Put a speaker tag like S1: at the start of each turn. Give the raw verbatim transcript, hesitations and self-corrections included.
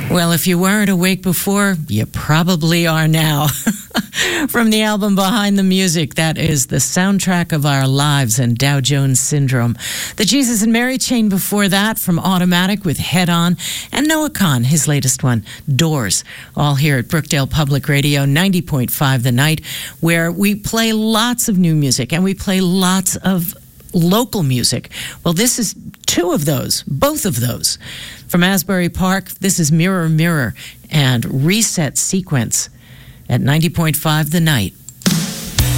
S1: Well, if you weren't awake before, you probably are now. From the album Behind the Music, that is the soundtrack of our lives and Dow Jones Syndrome. The Jesus and Mary Chain before that, from Automatic with Head On, and Noah Kahan, his latest one, Doors. All here at Brookdale Public Radio, ninety point five The Night, where we play lots of new music and we play lots of local music. Well, this is two of those, both of those. From Asbury Park, this is Mirror Mirror and Reset Sequence at ninety point five The Night.